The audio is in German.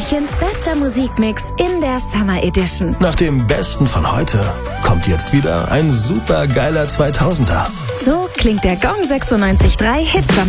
Münchens bester Musikmix in der Summer Edition. Nach dem Besten von heute kommt jetzt wieder ein super geiler 2000er. So klingt der Gong 96.3 Hit Summer